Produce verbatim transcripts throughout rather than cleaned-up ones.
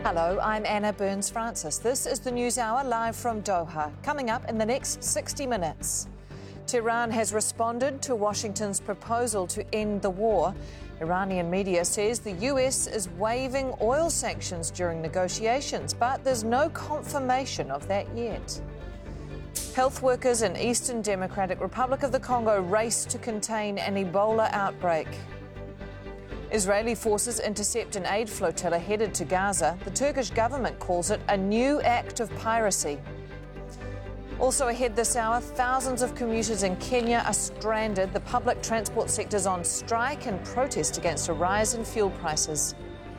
Hello, I'm Anna Burns-Francis. This is the News Hour live from Doha. Coming up in the next sixty minutes. Tehran has responded to Washington's proposal to end the war. Iranian media says the U S is waiving oil sanctions during negotiations, but there's no confirmation of that yet. Health workers in Eastern Democratic Republic of the Congo race to contain an Ebola outbreak. Israeli forces intercept an aid flotilla headed to Gaza. The Turkish government calls it a new act of piracy. Also ahead this hour, thousands of commuters in Kenya are stranded. The public transport sector's on strike and protest against a rise in fuel prices.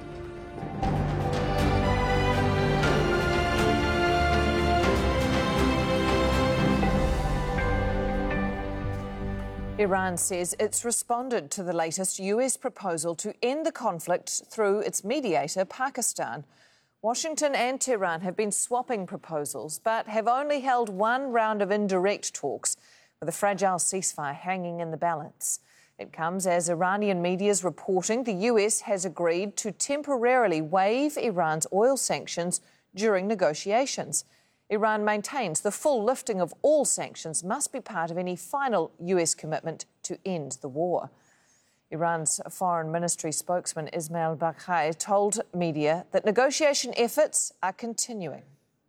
Iran says it's responded to the latest U S proposal to end the conflict through its mediator, Pakistan. Washington and Tehran have been swapping proposals, but have only held one round of indirect talks, with a fragile ceasefire hanging in the balance. It comes as Iranian media is reporting the U S has agreed to temporarily waive Iran's oil sanctions during negotiations. Iran maintains the full lifting of all sanctions must be part of any final U S commitment to end the war. Iran's Foreign Ministry spokesman Ismail Baqai told media that negotiation efforts are continuing.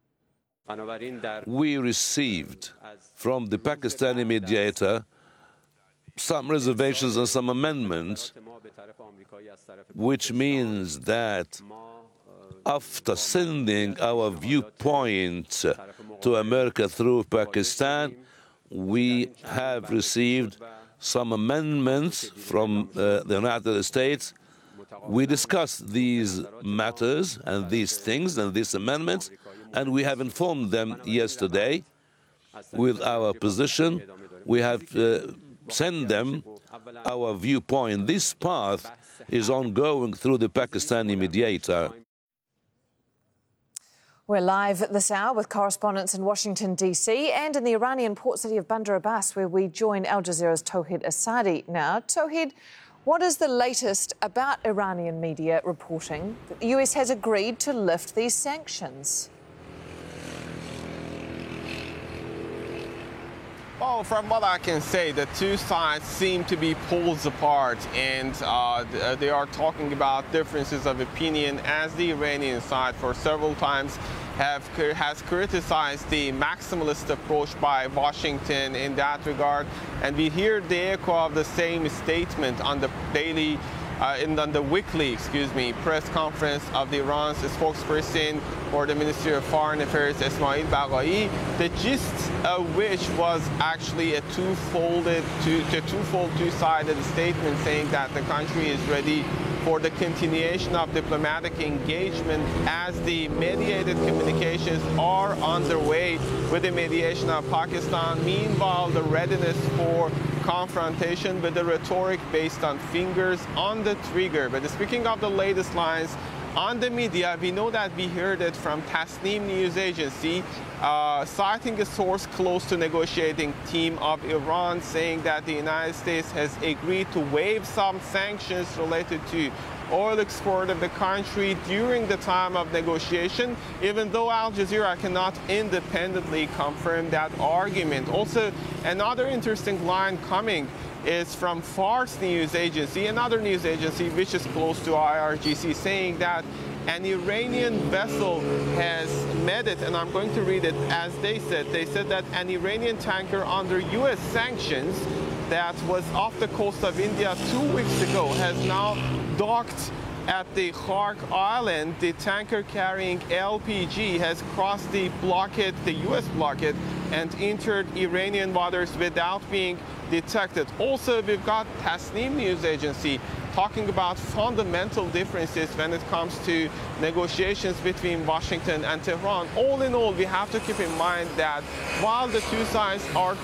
We received from the Pakistani mediator some reservations and some amendments, which means that after sending our viewpoint to America through Pakistan, we have received some amendments from uh, the United States. We discussed these matters and these things and these amendments, and we have informed them yesterday with our position. We have uh, sent them our viewpoint. This path is ongoing through the Pakistani mediator. We're live at this hour with correspondents in Washington, D C and in the Iranian port city of Bandar Abbas, where we join Al Jazeera's Tawhid Asadi now. Tawhid, what is the latest about Iranian media reporting that the U S has agreed to lift these sanctions? Well, from what I can say, the two sides seem to be poles apart, and uh, they are talking about differences of opinion, as the Iranian side for several times have has criticized the maximalist approach by Washington in that regard. And we hear the echo of the same statement on the daily Uh, in on the weekly, excuse me, press conference of the Iran's spokesperson for the Ministry of Foreign Affairs, Ismail Baqai, the gist of which was actually a two-folded, two, a twofold, two-sided statement saying that the country is ready for the continuation of diplomatic engagement as the mediated communications are underway with the mediation of Pakistan. Meanwhile, the readiness for confrontation with the rhetoric based on fingers on the trigger. But speaking of the latest lines on the media, we know that we heard it from Tasnim news agency, uh, citing a source close to negotiating team of Iran, saying that the United States has agreed to waive some sanctions related to oil export of the country during the time of negotiation, even though Al Jazeera cannot independently confirm that argument. Also, another interesting line coming is from Fars news agency, another news agency which is close to I R G C, saying that an Iranian vessel has met it, and I'm going to read it as they said. They said that an Iranian tanker under U S sanctions that was off the coast of India two weeks ago has now docked at the Khark Island. The tanker carrying L P G has crossed the blockade, the U S blockade, and entered Iranian waters without being detected. Also, we've got Tasnim news agency talking about fundamental differences when it comes to negotiations between Washington and Tehran. All in all, we have to keep in mind that while the two sides are